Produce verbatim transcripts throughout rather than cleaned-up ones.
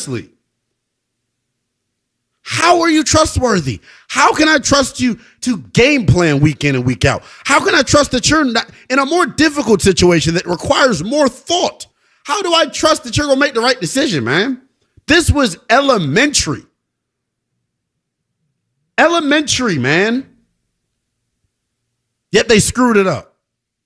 Honestly. How are you trustworthy? How can I trust you to game plan week in and week out? How can I trust that you're not in a more difficult situation that requires more thought? How do I trust that you're going to make the right decision, man? This was elementary. Elementary, man. Yet they screwed it up.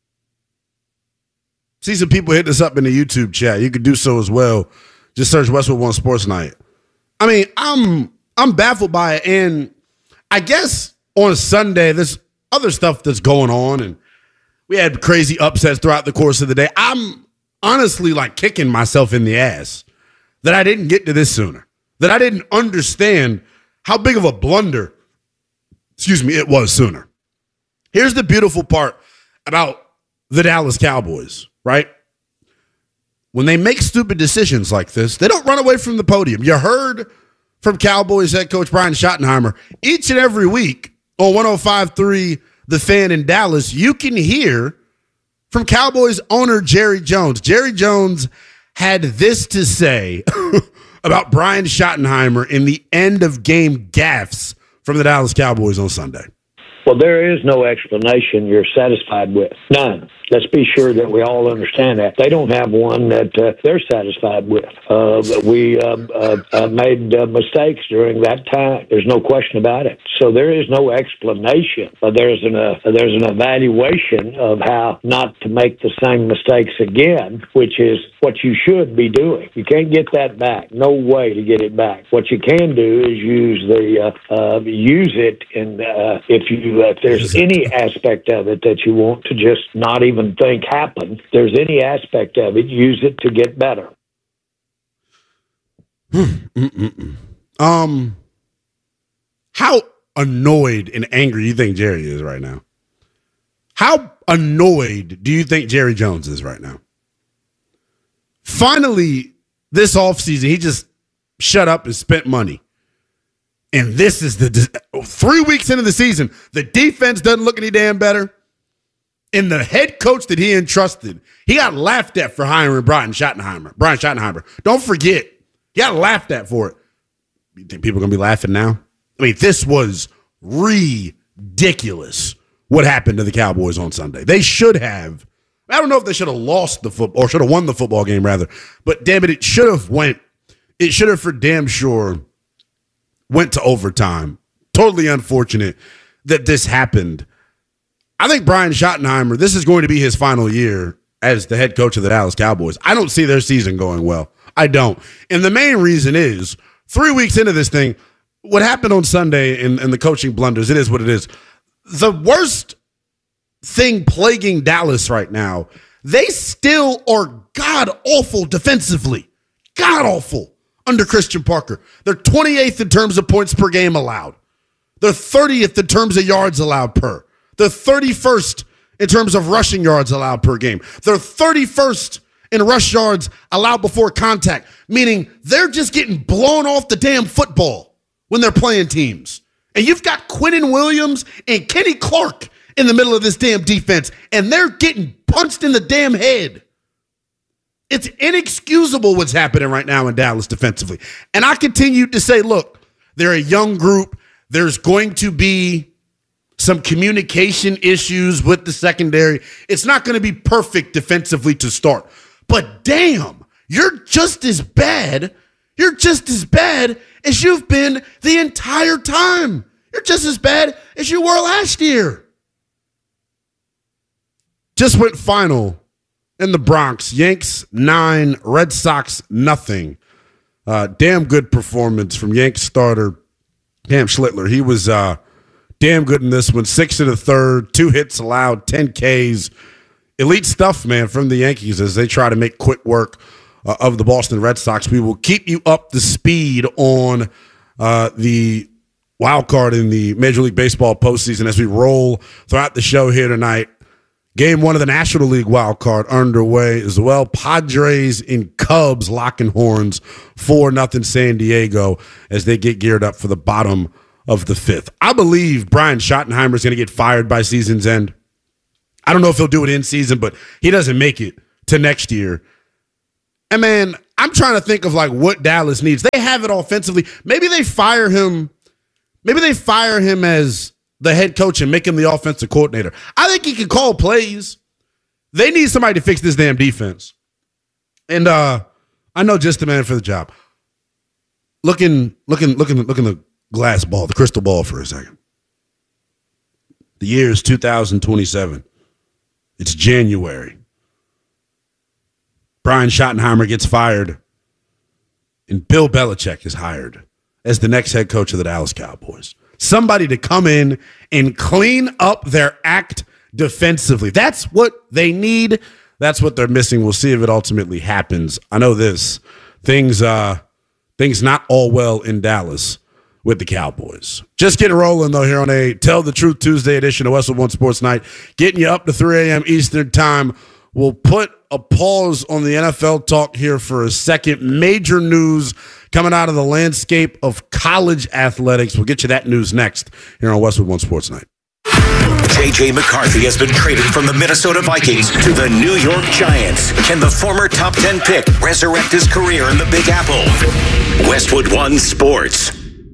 See some people hit this up in the YouTube chat. You could do so as well. Just search Westwood One Sports Night. I mean, I'm I'm baffled by it. And I guess on Sunday, there's other stuff that's going on. And we had crazy upsets throughout the course of the day. I'm honestly like kicking myself in the ass that I didn't get to this sooner. That I didn't understand how big of a blunder, excuse me, it was sooner. Here's the beautiful part about the Dallas Cowboys, right? When they make stupid decisions like this, they don't run away from the podium. You heard from Cowboys head coach Brian Schottenheimer each and every week on one oh five point three The Fan in Dallas. You can hear from Cowboys owner Jerry Jones. Jerry Jones had this to say about Brian Schottenheimer in the end of game gaffes from the Dallas Cowboys on Sunday. Well, there is no explanation you're satisfied with. None. Let's be sure that we all understand that. They don't have one that uh, they're satisfied with. Uh, we uh, uh, uh, made uh, mistakes during that time. There's no question about it. So there is no explanation. But there's an uh, there's an evaluation of how not to make the same mistakes again, which is what you should be doing. You can't get that back. No way to get it back. What you can do is use the uh, uh, use it, and uh, if you uh, if there's any aspect of it that you want to just not even think happen, if there's any aspect of it, use it to get better. um, how annoyed and angry do you think Jerry is right now? How annoyed do you think Jerry Jones is right now? Finally, this offseason, he just shut up and spent money. And this is the three weeks into the season, the defense doesn't look any damn better. And the head coach that he entrusted, he got laughed at for hiring Brian Schottenheimer. Brian Schottenheimer. Don't forget, he got laughed at for it. You think people are going to be laughing now? I mean, this was ridiculous what happened to the Cowboys on Sunday. They should have, I don't know if they should have lost the football, or should have won the football game rather, but damn it, it should have went, it should have for damn sure went to overtime. Totally unfortunate that this happened. I think Brian Schottenheimer, this is going to be his final year as the head coach of the Dallas Cowboys. I don't see their season going well. I don't. And the main reason is, three weeks into this thing, what happened on Sunday in, in the coaching blunders, it is what it is. The worst thing plaguing Dallas right now, they still are god-awful defensively. God-awful under Christian Parker. They're twenty-eighth in terms of points per game allowed. They're thirtieth in terms of yards allowed per. They're thirty-first in terms of rushing yards allowed per game. They're thirty-first in rush yards allowed before contact, meaning they're just getting blown off the damn football when they're playing teams. And you've got Quinnen Williams and Kenny Clark in the middle of this damn defense, and they're getting punched in the damn head. It's inexcusable what's happening right now in Dallas defensively. And I continue to say, look, they're a young group. There's going to be some communication issues with the secondary. It's not going to be perfect defensively to start. But damn, you're just as bad. You're just as bad as you've been the entire time. You're just as bad as you were last year. Just went final in the Bronx. Yanks nine, Red Sox nothing. Uh, damn good performance from Yanks starter Cam Schlittler. He was uh, damn good in this one. Six in the third, two hits allowed, ten Ks. Elite stuff, man, from the Yankees as they try to make quick work uh, of the Boston Red Sox. We will keep you up to speed on uh, the wild card in the Major League Baseball postseason as we roll throughout the show here tonight. Game one of the National League wild card underway as well. Padres and Cubs locking horns, four nothing San Diego as they get geared up for the bottom of the fifth. I believe Brian Schottenheimer is going to get fired by season's end. I don't know if he'll do it in season, but he doesn't make it to next year. And man, I'm trying to think of like what Dallas needs. They have it offensively. Maybe they fire him. Maybe they fire him as the head coach and make him the offensive coordinator. I think he can call plays. They need somebody to fix this damn defense. And uh, I know just the man for the job. Looking, looking, looking, looking the glass ball, the crystal ball for a second. The year is two thousand twenty-seven. It's January. Brian Schottenheimer gets fired, and Bill Belichick is hired as the next head coach of the Dallas Cowboys. Somebody to come in and clean up their act defensively. That's what they need. That's what they're missing. We'll see if it ultimately happens. I know this. Things, uh, things not all well in Dallas with the Cowboys. Just getting rolling, though, here on a Tell the Truth Tuesday edition of Westwood One Sports Night. Getting you up to three a.m. Eastern Time. We'll put a pause on the N F L talk here for a second. Major news coming out of the landscape of college athletics. We'll get you that news next here on Westwood One Sports Night. J J. McCarthy has been traded from the Minnesota Vikings to the New York Giants. Can the former top ten pick resurrect his career in the Big Apple? Westwood One Sports.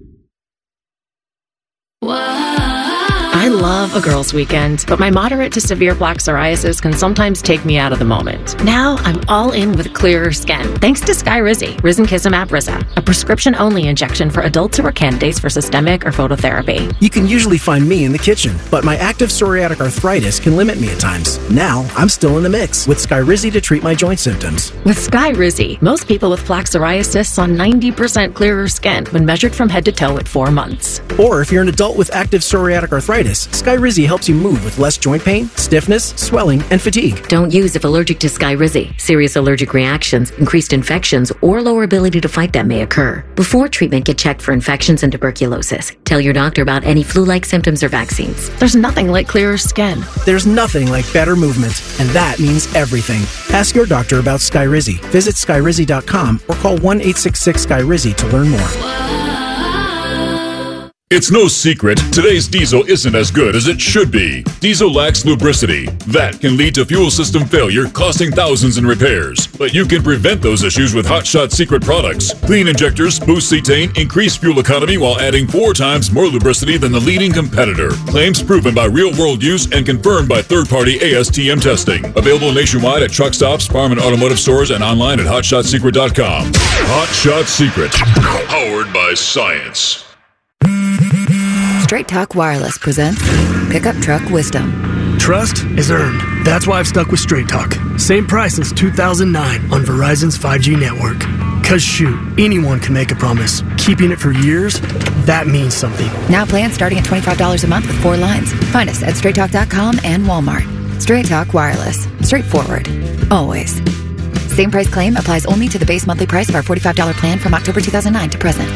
I love a girls' weekend, but my moderate to severe plaque psoriasis can sometimes take me out of the moment. Now I'm all in with clearer skin, thanks to Skyrizi, Risankizumab Riza, a prescription-only injection for adults who are candidates for systemic or phototherapy. You can usually find me in the kitchen, but my active psoriatic arthritis can limit me at times. Now I'm still in the mix with Skyrizi to treat my joint symptoms. With Skyrizi, most people with plaque psoriasis saw ninety percent clearer skin when measured from head to toe at four months. Or if you're an adult with active psoriatic arthritis, Skyrizi helps you move with less joint pain, stiffness, swelling, and fatigue. Don't use if allergic to Skyrizi. Serious allergic reactions, increased infections, or lower ability to fight them may occur. Before treatment, get checked for infections and tuberculosis. Tell your doctor about any flu-like symptoms or vaccines. There's nothing like clearer skin. There's nothing like better movement, and that means everything. Ask your doctor about Skyrizi. Visit Skyrizi dot com or call one eight six six Skyrizi to learn more. It's no secret, today's diesel isn't as good as it should be. Diesel lacks lubricity. That can lead to fuel system failure, costing thousands in repairs. But you can prevent those issues with Hot Shot Secret products. Clean injectors boost cetane, increase fuel economy while adding four times more lubricity than the leading competitor. Claims proven by real-world use and confirmed by third-party A S T M testing. Available nationwide at truck stops, farm and automotive stores, and online at hot shot secret dot com. Hot Shot Secret, powered by science. Straight Talk Wireless presents Pickup Truck Wisdom. Trust is earned. That's why I've stuck with Straight Talk. Same price since two thousand nine on Verizon's five G network. Cause shoot, anyone can make a promise. Keeping it for years, that means something. Now plans starting at twenty-five dollars a month with four lines. Find us at straight talk dot com and Walmart. Straight Talk Wireless. Straightforward. Always. Same price claim applies only to the base monthly price of our forty-five dollars plan from October two thousand nine to present.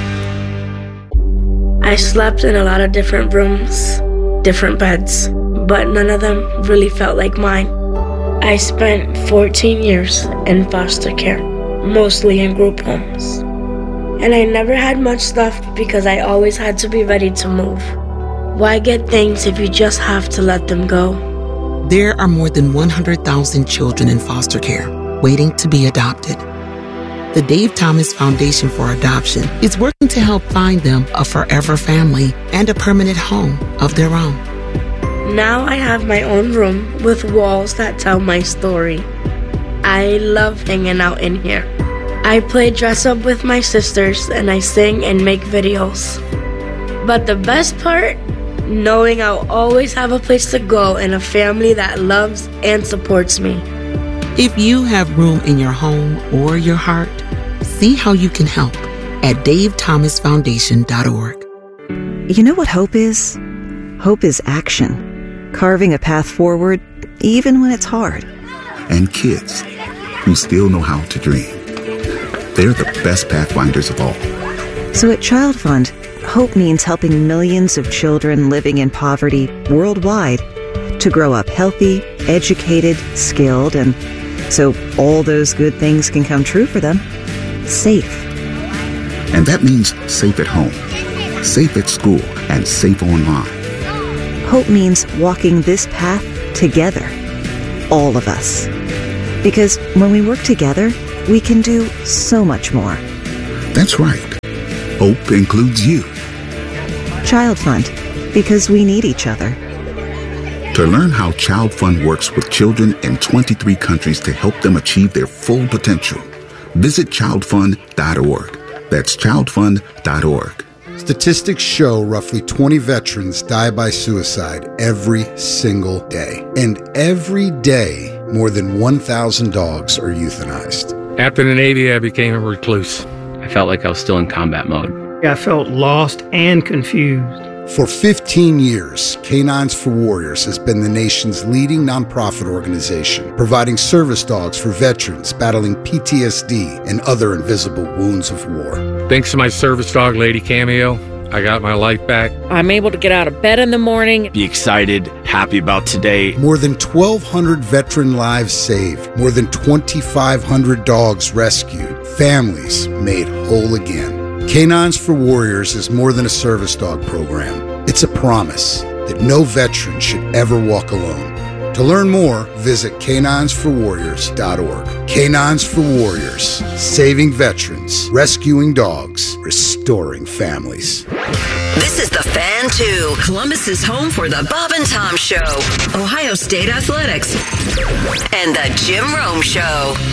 I slept in a lot of different rooms, different beds, but none of them really felt like mine. I spent fourteen years in foster care, mostly in group homes. And I never had much stuff because I always had to be ready to move. Why get things if you just have to let them go? There are more than one hundred thousand children in foster care waiting to be adopted. The Dave Thomas Foundation for Adoption is working to help find them a forever family and a permanent home of their own. Now I have my own room with walls that tell my story. I love hanging out in here. I play dress up with my sisters and I sing and make videos. But the best part? Knowing I'll always have a place to go and a family that loves and supports me. If you have room in your home or your heart, see how you can help at dave thomas foundation dot org. You know what hope is? Hope is action. Carving a path forward, even when it's hard. And kids who still know how to dream. They're the best pathfinders of all. So at Child Fund, hope means helping millions of children living in poverty worldwide to grow up healthy, educated, skilled, and so all those good things can come true for them. Safe. And that means safe at home, safe at school, and safe online. Hope means walking this path together. All of us. Because when we work together, we can do so much more. That's right. Hope includes you. Child Fund, because we need each other. To learn how Child Fund works with children in twenty-three countries to help them achieve their full potential, visit child fund dot org. That's child fund dot org. Statistics show roughly twenty veterans die by suicide every single day. And every day, more than one thousand dogs are euthanized. After the Navy, I became a recluse. I felt like I was still in combat mode. I felt lost and confused. For fifteen years, Canines for Warriors has been the nation's leading nonprofit organization, providing service dogs for veterans battling P T S D and other invisible wounds of war. Thanks to my service dog, Lady Cameo, I got my life back. I'm able to get out of bed in the morning. Be excited, happy about today. More than twelve hundred veteran lives saved. More than twenty-five hundred dogs rescued. Families made whole again. Canines for Warriors is more than a service dog program. It's a promise that no veteran should ever walk alone. To learn more, visit canines for warriors dot org. Canines for Warriors, saving veterans, rescuing dogs, restoring families. This is The Fan two, Columbus's home for the Bob and Tom Show, Ohio State Athletics, and the Jim Rome Show.